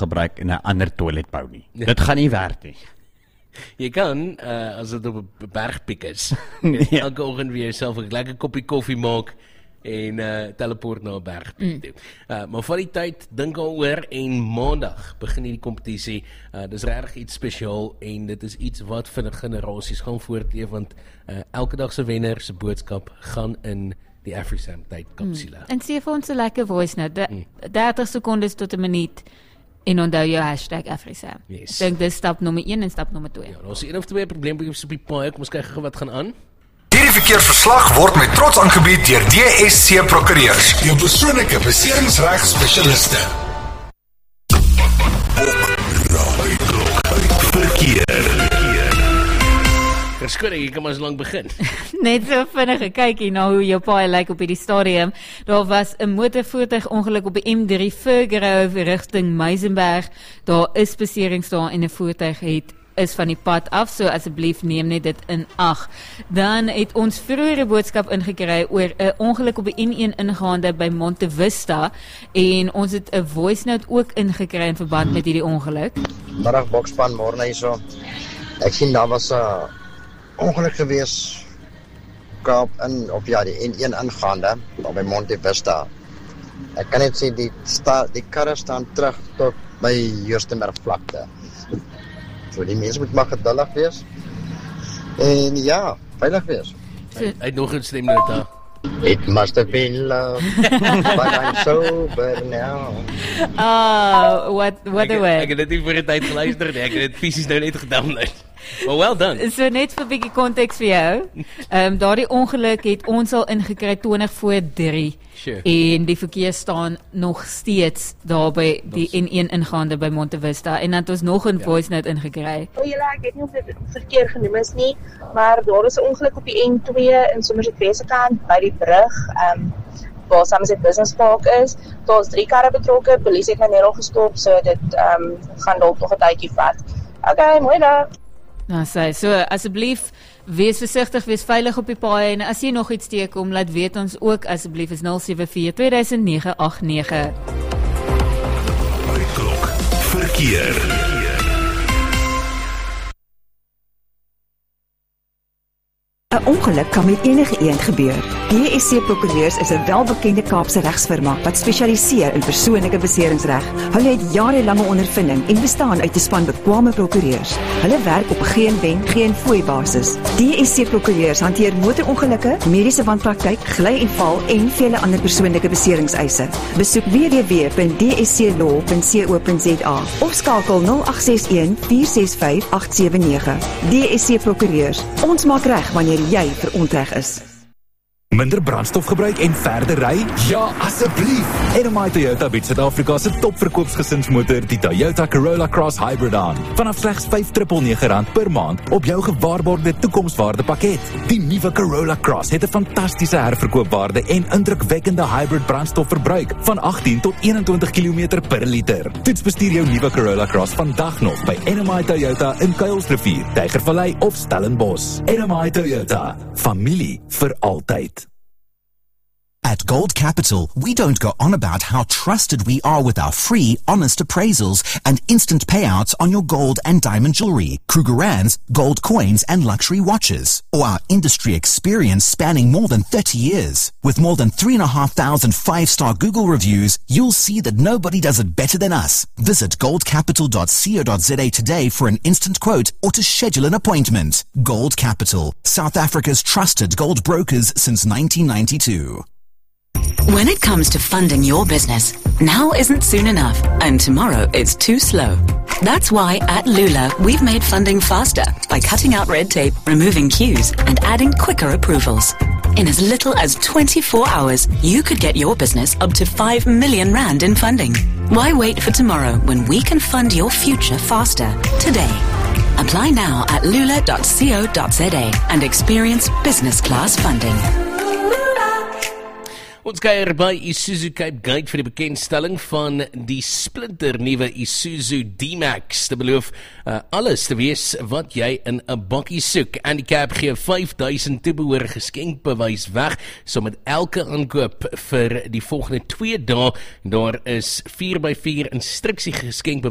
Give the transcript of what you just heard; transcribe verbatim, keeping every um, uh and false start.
gebruik en 'n ander toilet bou nie. Ja. Dit gaan nie werk nie. Jy kan, uh, as dit op 'n bergpiek is, Ja. elke oggend weer jouself 'n lekker koppie koffie maak en uh, teleport na 'n bergpiek toe. Mm. Uh, maar van die tyd, dink daaroor en maandag begin hierdie kompetisie. Uh, dis regtig iets spesiaal en dit is iets wat vir generasies gaan voortleef, want uh, elke dag se wenner se boodskap gaan in die AfriSam tydkapsule. Mm. En sê vir ons 'n lekker voice note, mm. dertig sekondes tot 'n minuut. En onthou jou hashtag AfriSam. Yes. Ek dink dis stap nommer een en stap nommer twee. Ja, ons een of twee probleempjies op die paai. Kom ons kyk gou wat gaan aan. Hierdie verkeersverslag word met trots aangebied deur D S C Prokureurs, jou persoonlike beseringsregspesialiste. Verkeer. Verskoning, ek kan maar so lank begin. Net so vinnige kykie na hoe jou paai lyk op hierdie stadium. Daar was 'n motorvoertuig ongeluk op die M drie Furgerove rigting Meisenberg. Daar is beserings daar en 'n voertuig het is van die pad af, so asseblief neem net dit in ag. Dan het ons vroeëre boodskap ingekry oor 'n ongeluk op die N een ingaande by Monte Vista en ons het 'n voice note ook ingekry in verband met hierdie ongeluk. Middag Bokspan, môre hierso. Ek sien daar was 'n uh, ongeluk gewees Kaap in op ja die N een ingaande daar by Monte Vista. Ek kan net sê die sta, die karre staan terug tot by Joostenberg vlakte. So die mense moet maar geduldig wees. En ja, veilig wees. Hy, hy het nog 'n stemnota. It must have been love, but I'm sober now. Ah, what what a Ek, way. ek het dit nie voor die tyd geluister nie. Ek het dit fisies nou net gedownload. Well, well done. So net vir 'n bietjie konteks vir jou. Ehm um, daardie ongeluk het ons al ingekry twintig voor drie. Sure. En die verkeer staan nog steeds daar by die N een ingaande by Monte Vista en dan het ons nog 'n ja. voice note ingekry. O, julle, ek weet nie of dit verkeer genoem is nie, maar daar is 'n ongeluk op die N twee in Somerset West kant by die brug, ehm um, waar Somerset Business Park is. Daar's drie karre betrokke, polisie het nou net al gestop, so dit ehm um, gaan dalk nog 'n tydjie vat. Okay, mooi dag. Nou sê, so asseblief wees versigtig, wees veilig op die paai en as jy nog iets teekom, laat weet ons ook asseblief is nul sewe vier twee nege agt nege. Klok verkeer. 'n Ongeluk kan met enige iemand gebeur. D S C Prokureurs is 'n welbekende Kaapse regsfirma wat spesialiseer in persoonlike beseringsreg. Hulle het jarelange ondervinding en bestaan uit 'n span bekwame prokureurs. Hulle werk op 'n geen wen, geen fooi basis. D S C Prokureurs hanteer motorongelukke, mediese wanpraktyk, gly en val en vele ander persoonlike beseringseise. Besoek w w w punt d s c law punt co punt z a of skakel nul agt ses een vier ses vyf agt sewe nege. D S C Prokureurs. Ons maak reg wanneer jy verontreg is. Minder brandstofgebruik en verder ry? Ja, asseblief! N M I Toyota bied Suid-Afrika se topverkoopsgesinsmotor, die Toyota Corolla Cross Hybrid aan. Vanaf slegs vyf nege nege rand per maand op jou gewaarborgde toekomswaarde pakket. Die nuwe Corolla Cross het 'n fantastiese herverkoopwaarde en indrukwekkende hybrid brandstofverbruik van agttien tot eenentwintig kilometer per liter. Toets bestuur jou nuwe Corolla Cross vandag nog by N M I Toyota in Kuilsrivier, Tygervallei of Stellenbosch. N M I Toyota, familie vir altyd. At Gold Capital, we don't go on about how trusted we are with our free, honest appraisals and instant payouts on your gold and diamond jewelry, Krugerrands, gold coins and luxury watches, or our industry experience spanning more than thirty years. With more than three and a half thousand five-star Google reviews, you'll see that nobody does it better than us. Visit gold capital dot co dot z a today for an instant quote or to schedule an appointment. Gold Capital, South Africa's trusted gold brokers since nineteen ninety-two. When it comes to funding your business, now isn't soon enough, and tomorrow is too slow. That's why at Lula, we've made funding faster by cutting out red tape, removing queues, and adding quicker approvals. In as little as twenty-four hours, you could get your business up to five million rand in funding. Why wait for tomorrow when we can fund your future faster today? Apply now at lula dot co dot z a and experience business class funding. Ons kuier by Isuzu Cape Gate vir die bekendstelling van die splinter nuwe Isuzu D-Max. Dit beloof uh, alles te wees wat jy in 'n bakkie soek. Handicap gee vyf duisend toebehoor geskenkbewys weg, so met elke aankoop vir die volgende twee dae, daar is vier by vier instruksie geskenk